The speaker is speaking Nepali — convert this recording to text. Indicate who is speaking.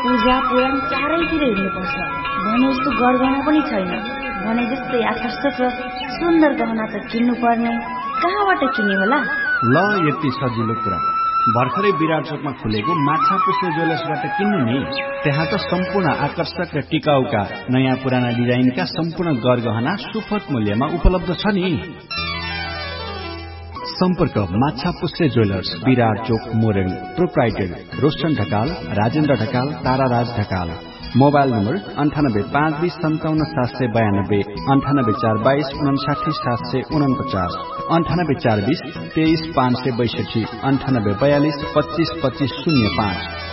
Speaker 1: पूजा पुराण चारैतिर हिँड्नुपर्छ। भने जस्तो गरगहना पनि छैन, भने जस्तै आकर्षक र सुन्दर गहना त किन्नु पर्ने, कहाँबाट किन्ने होला?
Speaker 2: ल यति सजिलो कुरा, भर्खरै विराट चोकमा खुलेको माछा पुष्पे ज्वेलर्सबाट किन्नु नि। त्यहाँ त सम्पूर्ण आकर्षक र टिकाउका नयाँ पुराना डिजाइनका सम्पूर्ण गरगहना सुपथ मूल्यमा उपलब्ध छ नि। सम्पर्क माछा पुष्पे ज्वेलर्स, विराट चोक, Morel. Proprietor Roshan Dhakal, Rajendra Dhakal, ताराराज Dhakal. Mobile number 9852577792, 9842299749, 9842235562, 9842252505।